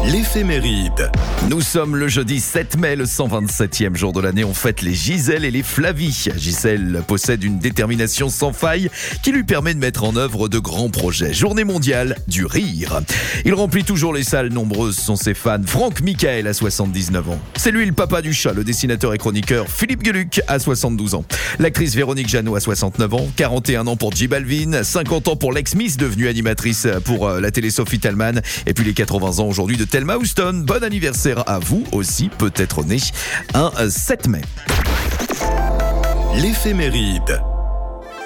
L'éphéméride. Nous sommes le jeudi 7 mai, le 127e jour de l'année. On fête les Gisèle et les Flavie. Gisèle possède une détermination sans faille qui lui permet de mettre en œuvre de grands projets. Journée mondiale du rire. Il remplit toujours les salles, nombreuses sont ses fans. Franck Michael a 79 ans. C'est lui le papa du chat, le dessinateur et chroniqueur Philippe Gueluc a 72 ans. L'actrice Véronique Jeannot a 69 ans. 41 ans pour J Balvin. 50 ans pour l'ex-Miss devenue animatrice pour la télé Sophie Thalmann. Et puis les 80 ans aujourd'hui de Thelma Houston. Bon anniversaire à vous aussi, peut-être né un 7 mai. L'éphéméride.